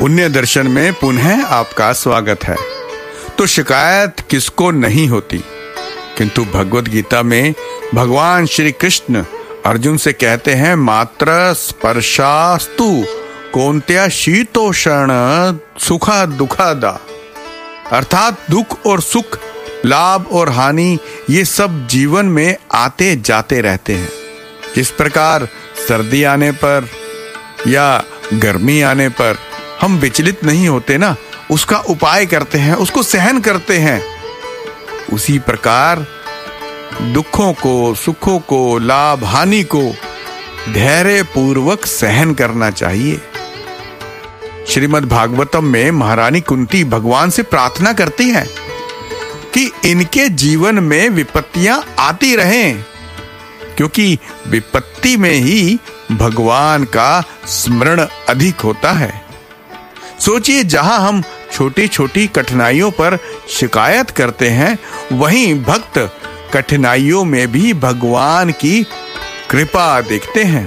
पुण्य दर्शन में पुनः आपका स्वागत है। तो शिकायत किसको नहीं होती, किंतु भगवत गीता में भगवान श्री कृष्ण अर्जुन से कहते हैं, मात्र स्पर्शास्तु कौन्तेय शीतोषण सुखा दुखादा, अर्थात दुख और सुख, लाभ और हानि ये सब जीवन में आते जाते रहते हैं। जिस प्रकार सर्दी आने पर या गर्मी आने पर हम विचलित नहीं होते ना, उसका उपाय करते हैं, उसको सहन करते हैं, उसी प्रकार दुखों को, सुखों को, लाभ हानि को धैर्य पूर्वक सहन करना चाहिए। श्रीमद् भागवतम में महारानी कुंती भगवान से प्रार्थना करती हैं कि इनके जीवन में विपत्तियां आती रहें, क्योंकि विपत्ति में ही भगवान का स्मरण अधिक होता है। सोचिए, जहां हम छोटी छोटी कठिनाइयों पर शिकायत करते हैं, वहीं भक्त कठिनाइयों में भी भगवान की कृपा देखते हैं।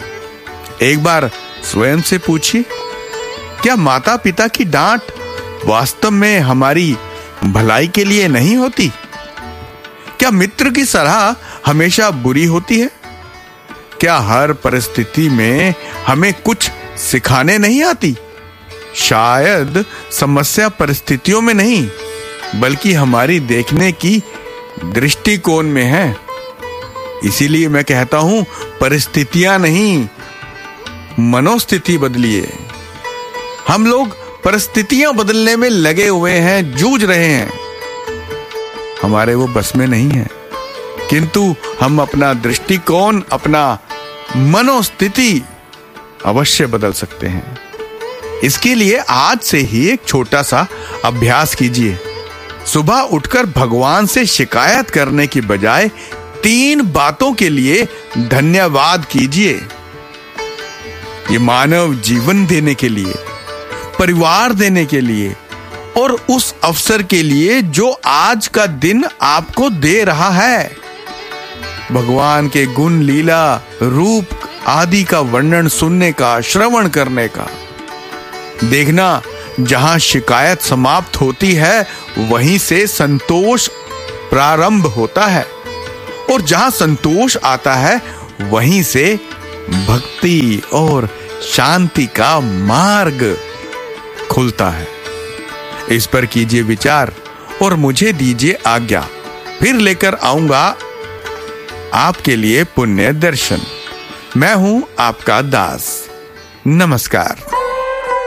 एक बार स्वयं से पूछिए, क्या माता पिता की डांट वास्तव में हमारी भलाई के लिए नहीं होती? क्या मित्र की सलाह हमेशा बुरी होती है? क्या हर परिस्थिति में हमें कुछ सिखाने नहीं आती? शायद समस्या परिस्थितियों में नहीं, बल्कि हमारी देखने की दृष्टिकोण में है। इसीलिए मैं कहता हूं, परिस्थितियां नहीं, मनोस्थिति बदलिए। हम लोग परिस्थितियां बदलने में लगे हुए हैं, जूझ रहे हैं, हमारे वो बस में नहीं है। किंतु हम अपना दृष्टिकोण, अपना मनोस्थिति अवश्य बदल सकते हैं। इसके लिए आज से ही एक छोटा सा अभ्यास कीजिए। सुबह उठकर भगवान से शिकायत करने की बजाय 3 बातों के लिए धन्यवाद कीजिए। ये मानव जीवन देने के लिए, परिवार देने के लिए और उस अवसर के लिए जो आज का दिन आपको दे रहा है। भगवान के गुण, लीला, रूप आदि का वर्णन सुनने का, श्रवण करने का। देखना, जहां शिकायत समाप्त होती है वहीं से संतोष प्रारंभ होता है, और जहां संतोष आता है वहीं से भक्ति और शांति का मार्ग खुलता है। इस पर कीजिए विचार और मुझे दीजिए आज्ञा। फिर लेकर आऊंगा आपके लिए पुण्य दर्शन। मैं हूं आपका दास। नमस्कार।